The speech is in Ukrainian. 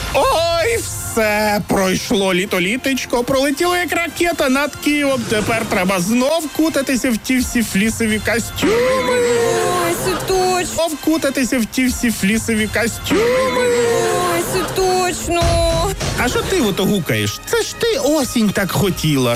Ой, все, пройшло літо-літочко, пролетіло як ракета над Києвом. Тепер треба знов кутатися в ті всі флісові костюми. Ой, це точно. Знов кутатися в ті всі флісові костюми. Ой, це точно. А що ти ото гукаєш? Це ж ти осінь так хотіла.